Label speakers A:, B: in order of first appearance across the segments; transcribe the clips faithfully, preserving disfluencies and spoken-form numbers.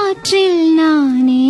A: காற்றில் நானே.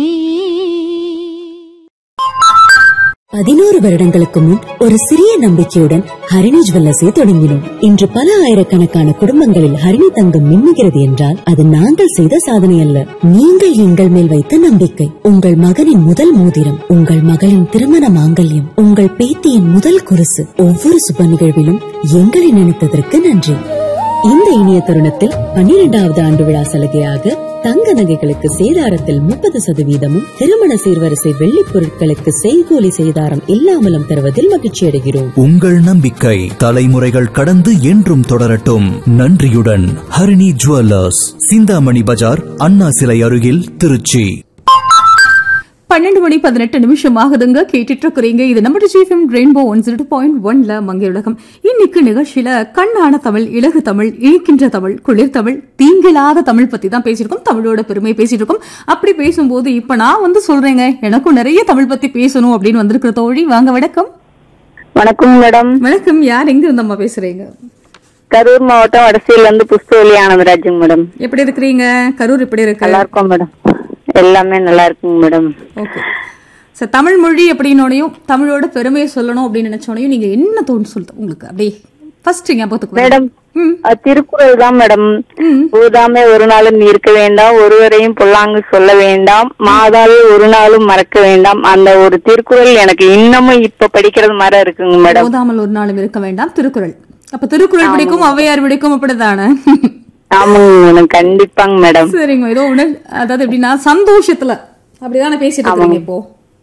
B: பதினோரு வருடங்களுக்கு முன் ஒரு சிறிய நம்பிக்கையுடன் ஹரிணி ஜுவல்லர்ஸை தொடங்கினோம். இன்று பல ஆயிரக்கணக்கான குடும்பங்களில் ஹரிணி தங்கம் மின்னுகிறது என்றால் அது நாங்கள் செய்த சாதனை அல்ல, நீங்கள் எங்கள் மேல் வைத்த நம்பிக்கை. உங்கள் மகனின் முதல் மோதிரம், உங்கள் மகளின் திருமண மாங்கல்யம், உங்கள் பேத்தியின் முதல் குருசு, ஒவ்வொரு சுப நிகழ்விலும் எங்களை நினைத்ததற்கு நன்றி. இந்த இனிய தருணத்தில் பன்னிரெண்டாவது ஆண்டு விழா சலுகையாக தங்க நகைகளுக்கு சேதாரத்தில் முப்பது சதவீதமும், திருமண சீர்வரிசை வெள்ளி பொருட்களுக்கு செய்கூலி சேதாரம் இல்லாமலும் தருவதில் மகிழ்ச்சி அடைகிறோம்.
C: உங்கள் நம்பிக்கை தலைமுறைகள் கடந்து என்றும் தொடரட்டும். நன்றியுடன் ஹரிணி ஜுவல்லர்ஸ், சிந்தாமணி பஜார், அண்ணா சிலை அருகில், திருச்சி.
D: பன்னெண்டு மணி பதினெட்டு நிமிஷம் ஆகுதுங்க. கேட்டுட்டு இருக்கிறீங்க இது நம்ம GFM rainbow one zero point ஒன்ல மங்கையர் உலகம். இன்னைக்கு நிகழ்ச்சியில கண்ணான தமிழ், இலகு தமிழ், இழிக்கின்ற தமிழ், குளிர் தமிழ், தீங்கில்லாத தமிழ் பத்தி தான் பேசிருக்கோம். தமிழோட பெருமை பேசிட்டு இருக்கோம். அப்படி பேசும்போது இப்ப நான் வந்து சொல்றேங்க, எனக்கும் நிறைய தமிழ் பத்தி பேசணும் அப்படின்னு வந்திருக்கிற தோழி. வாங்க, வணக்கம்.
E: வணக்கம் மேடம்.
D: வணக்கம். யார் எங்க இருந்தம்மா பேசுறீங்க?
E: கரூர் மாவட்டம் வடசையில இருந்து புஷ்பவலி ஆனந்தராஜுங்க மேடம்.
D: எப்படி இருக்கிறீங்க? கரூர் எப்படி இருக்கு?
E: நல்லா இருக்கும் மேடம். எல்லாமே நல்லா இருக்குங்க மேடம்.
D: ஓகே சார், தமிழ் மொழி அப்படின்னோடையும் தமிழோட பெருமையை சொல்லணும் அப்படின்னு நினைச்சோனையும் நீங்க என்ன தோணு சொல்லுது உங்களுக்கு? அப்படியே ஃபர்ஸ்ட் ஞாபகத்துக்கு
E: மேடம் திருக்குறள் தான் மேடம். ஊதாமே ஒரு நாளும் இருக்க வேண்டாம், ஒருவரையும் பொல்லாங்கு சொல்ல வேண்டாம், மாதாவே ஒரு நாளும் மறக்க வேண்டாம். அந்த ஒரு திருக்குறள் எனக்கு இன்னமும் இப்ப படிக்கிறது மாதிரி இருக்குங்க மேடம்.
D: ஊதாமல் ஒரு நாளும் இருக்க வேண்டாம் திருக்குறள். அப்ப திருக்குறள் பிடிக்கும், ஔவையார் பிடிக்கும், அப்படித்தானே?
E: ஆமாங்க, கண்டிப்பாங்க மேடம்.
D: சரிங்க. ஏதோ உணர் அதாவது எப்படின்னா சந்தோஷத்துல அப்படிதானே பேசிட்டு இருக்கீங்க இப்போ.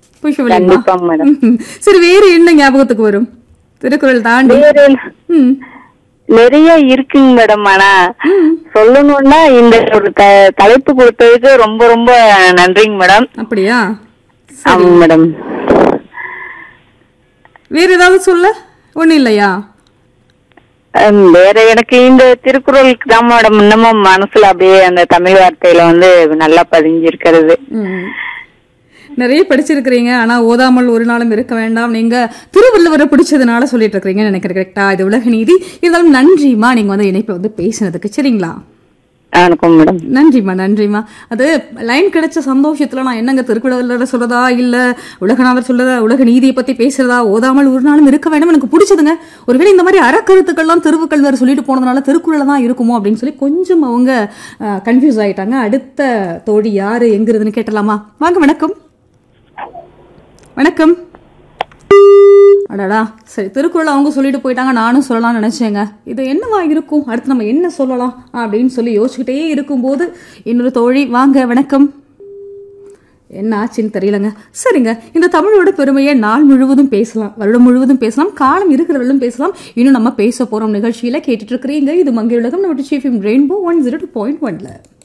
D: சரி, வேற என்ன ஞாபகத்துக்கு வரும் திருக்குறள் தாண்டி?
E: நிறைய இருக்குங்க மேடம். ஆனா சொல்லணும்னா இந்த ஒரு தலைப்பு கொடுத்ததுக்கு ரொம்ப ரொம்ப நன்றிங்க மேடம்.
D: அப்படியா?
E: ஆமாங்க மேடம்.
D: வேற ஏதாவது சொல்ல ஒண்ணு இல்லையா?
E: வேற எனக்கு இந்த திருக்குறளுக்கு தான் மேடம் இன்னமும் மனசுல அப்படியே அந்த தமிழ் வார்த்தையில வந்து நல்லா பதிஞ்சிருக்கிறது.
D: நிறைய படிச்சிருக்கிறீங்க, ஆனா ஓதாமல் ஒரு நாளும் இருக்க வேண்டாம் நீங்க திருவள்ளுவரை பிடிச்சதுனால சொல்லிட்டு இருக்கீங்கன்னு நினைக்கிறேன். கரெக்டா? இது உலக நீதி. இருந்தாலும் நன்றிமா நீங்க வந்து இணைப்புல வந்து பேசினதுக்கு. சரிங்களா?
E: நன்றிமா.
D: நன்றிமா. அது லைன் கிடைச்ச சந்தோஷத்துல நான் என்னங்க திருக்குறள் சொல்றதா இல்ல உலகநாதர் சொல்றதா உலக நீதியை பத்தி பேசுறதா ஓதாமல் ஒரு நாளும் இருக்க வேண்டாம் எனக்கு பிடிச்சதுங்க. ஒருவேளை இந்த மாதிரி அறக்கருத்துக்கள்லாம் திருவுக்கள் வேற சொல்லிட்டு போனதுனால திருக்குறள் தான் இருக்குமோ அப்படின்னு சொல்லி கொஞ்சம் அவங்க கன்ஃபியூஸ் ஆயிட்டாங்க. அடுத்த தோழி யாரு எங்க இருக்குன்னு கேட்டலாமா? வாங்க, வணக்கம். வணக்கம். அடடா, சரி, திருக்குறள் அவங்க சொல்லிட்டு போயிட்டாங்க, நானும் சொல்லலாம்னு நினைச்சேங்க. இது என்னவா இருக்கும், அடுத்து நம்ம என்ன சொல்லலாம் அப்படின்னு சொல்லி யோசிச்சுக்கிட்டே இருக்கும்போது இன்னொரு தோழி. வாங்க, வணக்கம். என்ன ஆச்சுன்னு தெரியலங்க. சரிங்க, இந்த தமிழோட பெருமையை நாள் முழுவதும் பேசலாம், வருடம் முழுவதும் பேசலாம், காலம் இருக்கிறவர்களும் பேசலாம். இன்னும் நம்ம பேச போறோம் நிகழ்ச்சியில. கேட்டுட்டு இருக்கிறீங்க இது மங்கையர் உலகம், நம்ம GFM rainbow one zero two point ஒன்ல.